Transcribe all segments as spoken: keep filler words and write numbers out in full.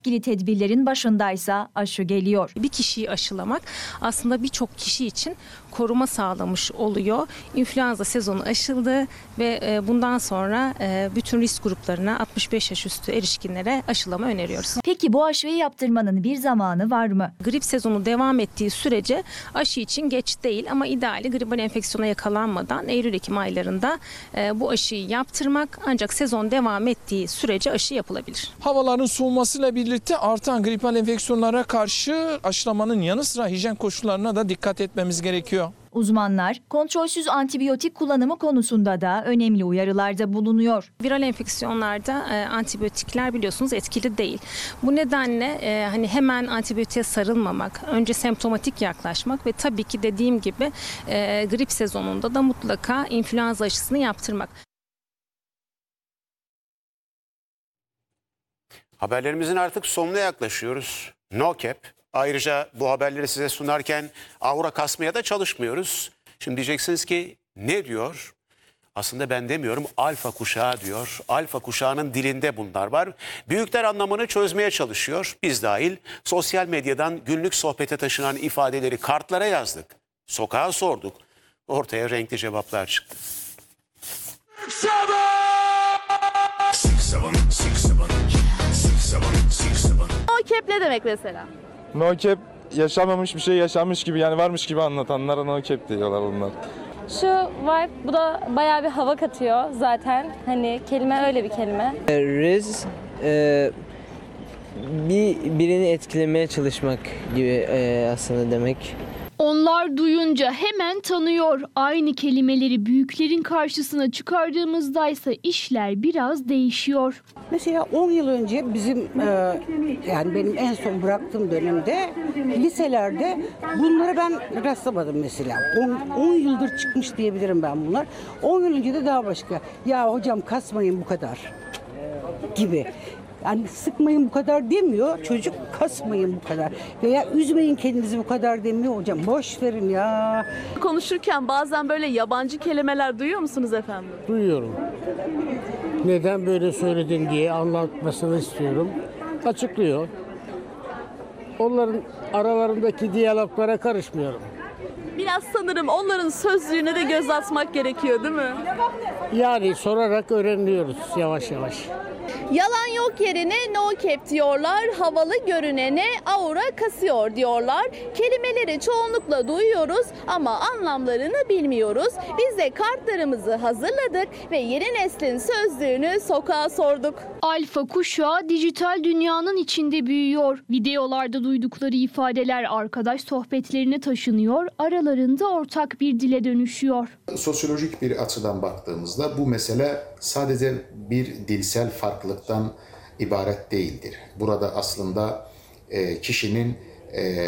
İlgili tedbirlerin başındaysa aşı geliyor. Bir kişiyi aşılamak aslında birçok kişi için koruma sağlamış oluyor. İnfluenza sezonu aşıldı ve bundan sonra bütün risk gruplarına altmış beş yaş üstü erişkinlere aşılama öneriyoruz. Peki bu aşıyı yaptırmanın bir zamanı var mı? Grip sezonu devam ettiği sürece aşı için geç değil ama ideali gribal enfeksiyona yakalanmadan Eylül-Ekim aylarında bu aşıyı yaptırmak, ancak sezon devam ettiği sürece aşı yapılabilir. Havaların soğumasıyla birlikte artan gripal enfeksiyonlara karşı aşılamanın yanı sıra hijyen koşullarına da dikkat etmemiz gerekiyor. Uzmanlar kontrolsüz antibiyotik kullanımı konusunda da önemli uyarılarda bulunuyor. Viral enfeksiyonlarda e, antibiyotikler biliyorsunuz etkili değil. Bu nedenle e, hani hemen antibiyotiğe sarılmamak, önce semptomatik yaklaşmak ve tabii ki dediğim gibi e, grip sezonunda da mutlaka influenza aşısını yaptırmak. Haberlerimizin artık sonuna yaklaşıyoruz. No Cap. Ayrıca bu haberleri size sunarken aura kasmaya da çalışmıyoruz. Şimdi diyeceksiniz ki ne diyor? Aslında ben demiyorum, alfa kuşağı diyor. Alfa kuşağının dilinde bunlar var. Büyükler anlamını çözmeye çalışıyor. Biz dahil sosyal medyadan günlük sohbete taşınan ifadeleri kartlara yazdık. Sokağa sorduk. Ortaya renkli cevaplar çıktı. No cap ne demek mesela? No cap yaşanmamış bir şey yaşanmış gibi, yani varmış gibi anlatanlara no cap diyorlar onlar. Şu vibe, bu da bayağı bir hava katıyor zaten. Hani kelime öyle bir kelime. Riz e, bir birini etkilemeye çalışmak gibi e, aslında demek. Onlar duyunca hemen tanıyor. Aynı kelimeleri büyüklerin karşısına çıkardığımızdaysa işler biraz değişiyor. Mesela on yıl önce bizim e, yani benim en son bıraktığım dönemde liselerde bunlara ben rastlamadım mesela. on yıldır çıkmış diyebilirim ben bunlar. on yıl önce de daha başka. Ya hocam kasmayın bu kadar gibi. Yani sıkmayın bu kadar demiyor, çocuk kasmayın bu kadar veya üzmeyin kendinizi bu kadar demiyor, hocam boş verin ya. Konuşurken bazen böyle yabancı kelimeler duyuyor musunuz efendim? Duyuyorum. Neden böyle söyledin diye anlatmasını istiyorum. Açıklıyor. Onların aralarındaki diyaloglara karışmıyorum. Biraz sanırım onların sözlüğüne de göz atmak gerekiyor değil mi? Yani sorarak öğreniyoruz yavaş yavaş. Yalan yok yerine no cap diyorlar, havalı görünene aura kasıyor diyorlar. Kelimeleri çoğunlukla duyuyoruz ama anlamlarını bilmiyoruz. Biz de kartlarımızı hazırladık ve yeni neslin sözlüğünü sokağa sorduk. Alfa kuşağı dijital dünyanın içinde büyüyor. Videolarda duydukları ifadeler arkadaş sohbetlerine taşınıyor, aralarında ortak bir dile dönüşüyor. Sosyolojik bir açıdan baktığımızda bu mesele sadece bir dilsel farklılıktan ibaret değildir. Burada aslında e, kişinin e,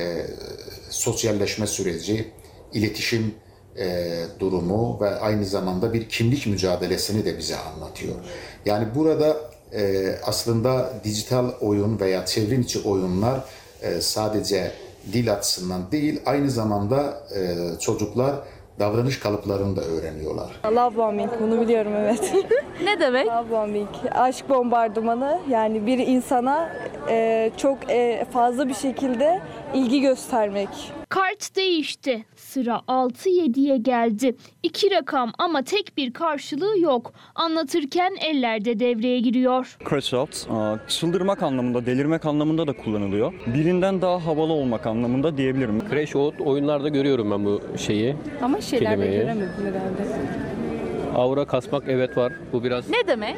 sosyalleşme süreci, iletişim e, durumu ve aynı zamanda bir kimlik mücadelesini de bize anlatıyor. Yani burada e, aslında dijital oyun veya çevrim içi oyunlar e, sadece dil açısından değil, aynı zamanda e, çocuklar davranış kalıplarını da öğreniyorlar. Love bombing, bunu biliyorum evet. Ne demek? Love bombing, aşk bombardımanı, yani bir insana e, çok e, fazla bir şekilde ilgi göstermek. Kart değişti. Sıra altı yediye geldi. İki rakam ama tek bir karşılığı yok. Anlatırken eller de devreye giriyor. Crash out, çıldırmak anlamında, delirmek anlamında da kullanılıyor. Birinden daha havalı olmak anlamında diyebilirim. Crash out oyunlarda görüyorum ben bu şeyi. Ama şeylerde göremedim herhalde. Aura kasmak evet var. Bu biraz... Ne demek?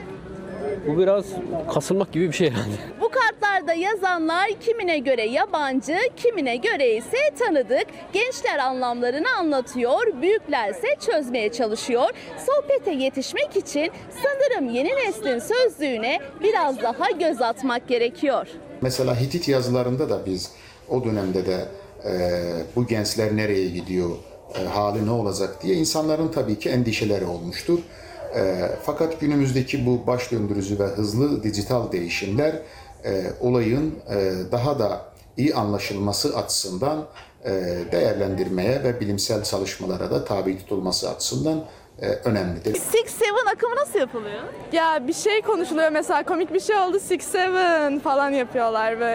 Bu biraz kasılmak gibi bir şey herhalde. Bu kartlarda yazanlar kimine göre yabancı, kimine göre ise tanıdık. Gençler anlamlarını anlatıyor, büyüklerse çözmeye çalışıyor. Sohbete yetişmek için sanırım yeni neslin sözlüğüne biraz daha göz atmak gerekiyor. Mesela Hitit yazılarında da biz o dönemde de e, bu gençler nereye gidiyor, e, hali ne olacak diye insanların tabii ki endişeleri olmuştur. E, fakat günümüzdeki bu baş döndürücü ve hızlı dijital değişimler e, olayın e, daha da iyi anlaşılması açısından e, değerlendirmeye ve bilimsel çalışmalara da tabi tutulması açısından e, önemlidir. Six Seven akımı nasıl yapılıyor? Ya bir şey konuşuluyor mesela komik bir şey oldu Six Seven falan yapıyorlar böyle.